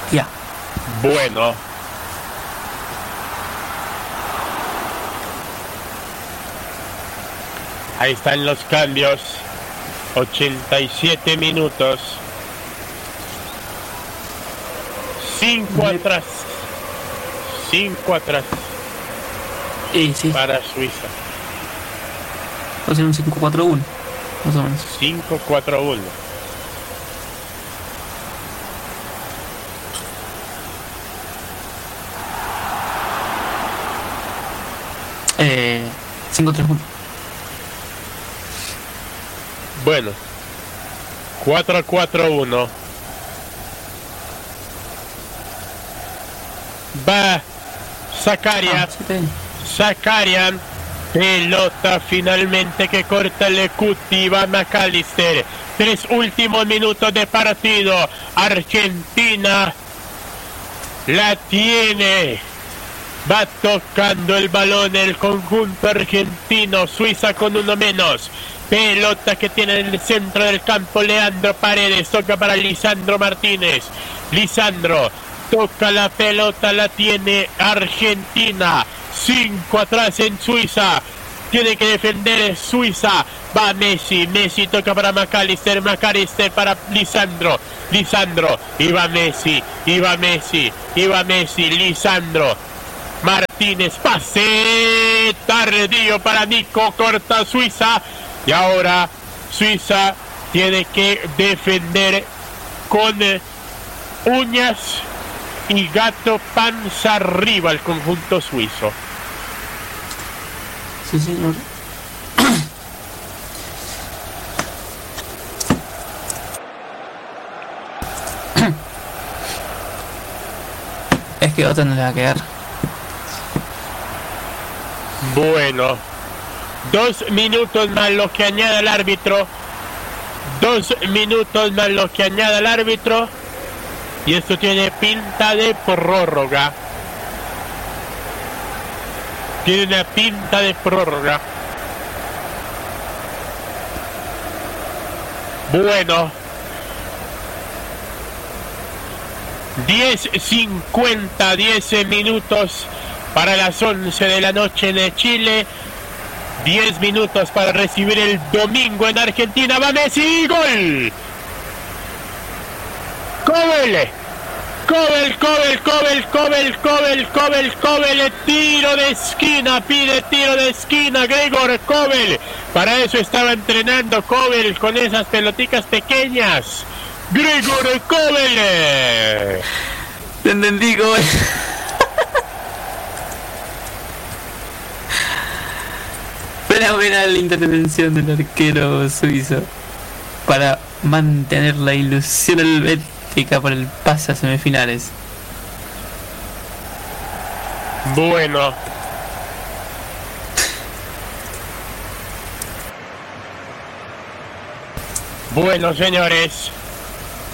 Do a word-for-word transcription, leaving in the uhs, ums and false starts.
Ya. Bueno. Ahí están los cambios. ochenta y siete minutos. cinco atrás. cinco atrás. Eh, sí. Para Suiza. Va a ser un cinco cuatro uno. Más o menos. cinco cuatro uno. Eh, cinco tres uno. Bueno. cuatro cuatro uno. Va Zakaria. Ah, siete. Zakarian. Pelota finalmente que corta el Cuti. Va McAllister. Tres últimos minutos de partido. Argentina la tiene. Va tocando el balón el conjunto argentino. Suiza con uno menos. Pelota que tiene en el centro del campo Leandro Paredes. Toca para Lisandro Martínez. Lisandro toca la pelota. La tiene Argentina. Cinco atrás en Suiza. Tiene que defender Suiza. Va Messi. Messi toca para McAllister. McAllister para Lisandro. Lisandro. Y va Messi. Y va Messi. Y va Messi. Lisandro. Martínez. Pase tardío para Nico. Corta Suiza. Y ahora Suiza tiene que defender con uñas y gato panza arriba el conjunto suizo. Sí, señor. Es que otra no le va a quedar. Bueno, dos minutos más lo que añade el árbitro. Dos minutos más lo que añade el árbitro. Y esto tiene pinta de prórroga. Tiene una pinta de prórroga. Bueno. diez cincuenta, diez minutos para las once de la noche en Chile. diez minutos para recibir el domingo en Argentina. Va Messi, gol. Kobel. Kobel, Kobel, Kobel, Kobel, Kobel, Kobel, Kobel, tiro de esquina, pide tiro de esquina, Gregor Kobel. Para eso estaba entrenando Kobel con esas peloticas pequeñas. Gregor Kobel. Te entendí, Kobel. Fenomenal la intervención del arquero suizo para mantener la ilusión helvética por el pase a semifinales. Bueno. Bueno, señores.